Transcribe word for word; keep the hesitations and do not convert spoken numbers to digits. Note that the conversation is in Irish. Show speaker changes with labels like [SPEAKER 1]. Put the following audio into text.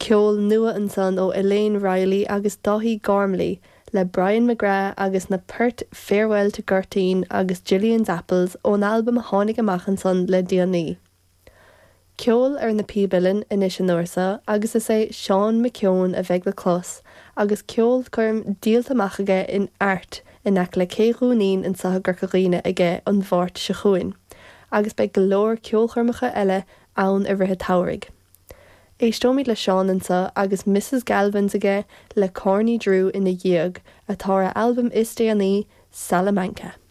[SPEAKER 1] Ceol nua an son ó Elaine Riley agus Dáithí Gormley le Brian McGrath agus na Pert Farewell to Gertine agus Gillian's Apples ón albumm a tháinig amach an son le Díonaí. Ceol ar na Píbilin inis an uairsa agus is é Sean McKeown a bheith le clos agus ceol chum díaltamach aige in art in aic le céghúnaín in satha gurcaghine aige an bhórt se chuin, agus be golóir ceolchormacha eile ann a rithe thabhraigh. Éistóimid le Sean ansa agus Missus Galvins aige le Corny Drew ina dhiag atá ar albumm Is Díonaí Salamanca.